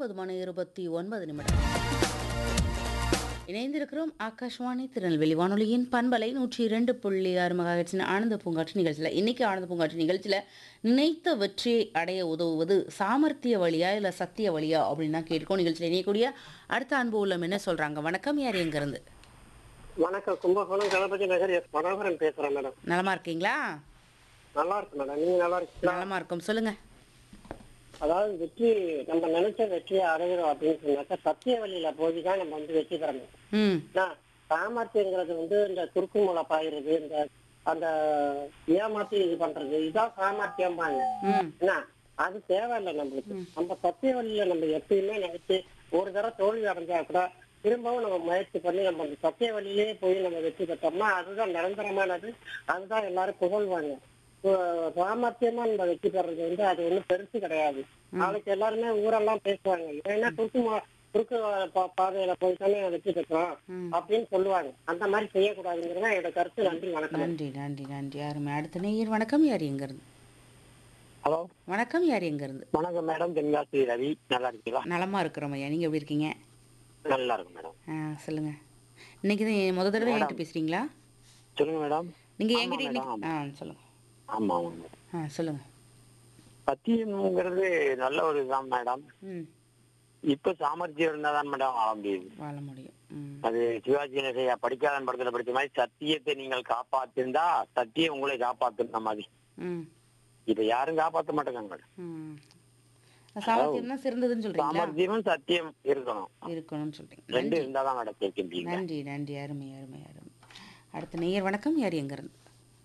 9:29 இணைந்திருக்கிறோம் ஆகாஷ்வாணி திருநெல்வேலி வானொலியின் பண்பலை 102.6 மெகாஹெர்ட்ஸின் ஆனந்த பூங்காற்று நிகழ்ச்சியில் இன்னைக்கு ஆனந்த பூங்காற்று நிகழ்ச்சியில் நினைத்த வெற்றியை அடைய உதவுவது சாமர்த்திய வழியா இல்லை சத்திய வழியா அப்படின்னு தான் கேட்கும். நிகழ்ச்சியில் இணையக்கூடிய அடுத்த அன்பு உள்ளம் என்ன சொல்றாங்க? வணக்கம், யார் எங்க இருந்து? வணக்கம். கும்பகோணம் கணபதி நகர் எஸ் மனோகரன் பேசுறேன் மேடம். நலமா இருக்கீங்களா? நல்லா இருக்கு மேடம். நீங்க நல்லா இருக்கீங்களா? நலமா இருக்கும், சொல்லுங்க. அதாவது வெற்றி, நம்ம நினைச்ச வெற்றியை அடைகிறோம் அப்படின்னு சொன்னாக்கா சத்திய வழியில போய் தான் நம்ம வந்து வெற்றி பெறணும். ம் சாமர்த்தியங்கிறது வந்து இந்த குறுக்கு மூளை பாயிறது, இந்த அந்த ஏமாத்தி இது பண்றது, இதான் சாமர்த்தியம்பாங்க. ம் என்ன அது தேவையில்லை நம்மளுக்கு. நம்ம சத்திய வழியில நம்ம எப்பயுமே நினைச்சு ஒரு தடவை தோல்வி அடைஞ்சா கூட திரும்பவும் நம்ம முயற்சி பண்ணி நம்ம அந்த சத்திய வழியிலேயே போய் நம்ம வெற்றி பெற்றோம்னா அதுதான் நிரந்தரமானது. அதுதான் எல்லாரும் புகழ்வாங்க. சாமர்த்தியமா நம்ம வெற்றி பெறது வந்து அது ஒண்ணும் பெருசு கிடையாது. நாளைக்கு எல்லாருமே ஊரெல்லாம் பேசுவாங்க, ஏன்னா குறுக்கு பாதையில போய் தானே வெற்றி பெற்றோம் அப்படின்னு சொல்லுவாங்க. அந்த மாதிரி செய்யக்கூடாதுங்கிறதா என்னோட கருத்து. நன்றி, வணக்கம். நன்றி நன்றி நன்றி. யாருமே அடுத்த நேயர். வணக்கம், யார் எங்க இருந்து? ஹலோ, வணக்கம், யார் எங்க இருந்து? வணக்கம் மேடம். தென்காசி ரவி. நல்லா இருக்கீங்களா? நலமா இருக்கிறோம் ஐயா, நீங்க எப்படி இருக்கீங்க? நல்லா இருக்கும் மேடம். சொல்லுங்க. இன்னைக்கு தான் முத தடவை என்கிட்ட பேசுறீங்களா? சொல்லுங்க மேடம். நீங்க என்கிட்ட இன்னைக்கு சொல்லுங்க. ஆமா ஆமா சொல்லுங்க. சத்தியம்ங்கிறது நல்ல ஒரு இதுதான் மேடம். ம் இப்ப சாமர்த்தியம் இருந்தாதான் மேடம் வாழ முடியுது. வாழ முடியும். அது சிவாஜி கணேசையா படிக்காதன் படத்துல படிச்ச மாதிரி சத்தியத்தை நீங்கள் காப்பாத்திருந்தா சத்தியம் உங்களை காப்பாத்துன மாதிரி. ம் இப்ப யாரும் காப்பாத்த மாட்டேங்காங்க மேடம். ம் சாமர்த்தியம் தான் சிறந்ததுன்னு சொல்றீங்களா? சாமர்த்தியமும் சத்தியம் இருக்கணும்னு சொல்றீங்க. ரெண்டு இருந்தாதான் மேடம் கேட்க முடியும். நன்றி நன்றி. அருமை அருமை அருமை. அடுத்த நேயர். வணக்கம், யார் எங்க இருந்து?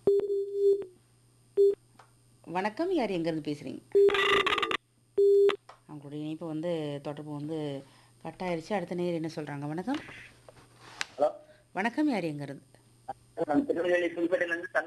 வணக்கம், யார் எங்க இருந்து பேசுறீங்க? அவங்களுடைய இணைப்பு வந்து தொடர்பு வந்து கட் ஆயிருச்சு. அடுத்த நேயர் என்ன சொல்றாங்க? வணக்கம். ஹலோ, வணக்கம், யார் எங்க இருந்து? திருநெல்வேலி புதுப்பேட்டையில இருந்து